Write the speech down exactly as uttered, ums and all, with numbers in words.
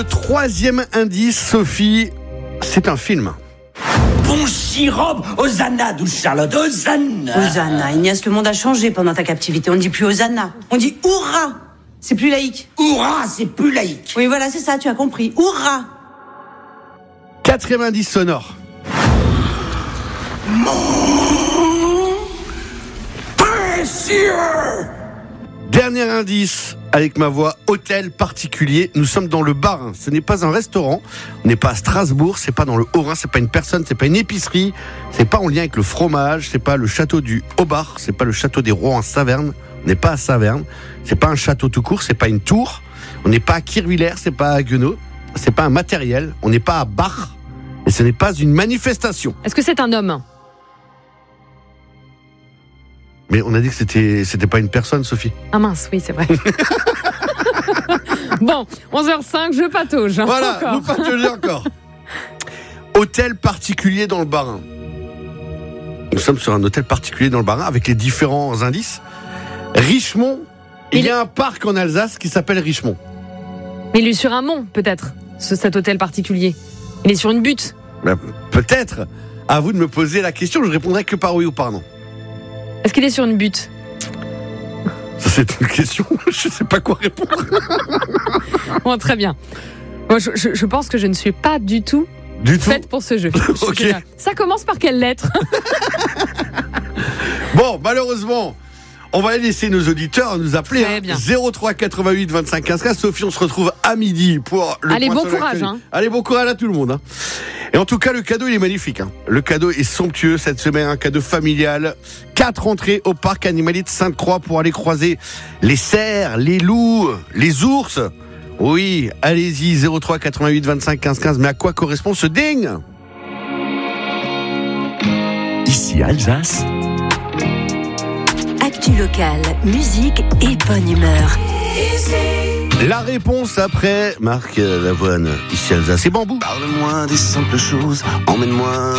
Troisième indice, Sophie, c'est un film. Bon sirope, Hosanna, douce Charlotte, Hosanna. Hosanna, Ignace, le monde a changé pendant ta captivité. On ne dit plus Hosanna, on dit Hourra. C'est plus laïque. Hourra, c'est plus laïque. Oui, voilà, c'est ça, tu as compris. Hourra. Quatrième indice sonore. Mon précieux. Dernier indice, avec ma voix, hôtel particulier. Nous sommes dans le Bas-Rhin. Ce n'est pas un restaurant. On n'est pas à Strasbourg. C'est pas dans le Haut-Rhin. C'est pas une personne. C'est pas une épicerie. C'est pas en lien avec le fromage. C'est pas le château du Haut-Bar. C'est pas le château des Rois en Saverne. On n'est pas à Saverne. C'est pas un château tout court. C'est pas une tour. On n'est pas à Kirchwiller. C'est pas à Guenot. C'est pas un matériel. On n'est pas à Bach. Et ce n'est pas une manifestation. Est-ce que c'est un homme ? Mais on a dit que c'était, c'était pas une personne, Sophie. Ah mince, oui, c'est vrai. Bon, onze heures cinq, je patauge. Hein, voilà, encore. vous pataugez encore. Hôtel particulier dans le Bas-Rhin. Nous sommes sur un hôtel particulier dans le Bas-Rhin avec les différents indices. Richemont, il, il y a un parc en Alsace qui s'appelle Richemont. Mais il est sur un mont, peut-être, ce, cet hôtel particulier. Il est sur une butte. Ben, peut-être. À vous de me poser la question, je répondrai que par oui ou par non. Est-ce qu'il est sur une butte ? Ça, c'est une question, je ne sais pas quoi répondre. Bon, très bien. Bon, je, je, je pense que je ne suis pas du tout, du tout faite pour ce jeu. Ok. Ça commence par quelle lettre ? Bon, malheureusement, on va laisser nos auditeurs nous appeler. Très hein. bien. zéro trois quatre-vingt-huit vingt-cinq quinze quinze. Sophie, on se retrouve à midi pour le Allez, point bon sur courage. l'actualité. Hein. Allez, bon courage à tout le monde. Hein. Et en tout cas, le cadeau, il est magnifique. Hein. Le cadeau est somptueux cette semaine, un cadeau familial. Quatre entrées au parc animalier de Sainte-Croix pour aller croiser les cerfs, les loups, les ours. Oui, allez-y, zéro trois quatre-vingt-huit vingt-cinq quinze quinze. Mais à quoi correspond ce ding ? Ici Alsace. Actu locale, musique et bonne humeur. La réponse après Marc Lavoine, ici Alsace et Bambou. Parle-moi des simples choses, emmène-moi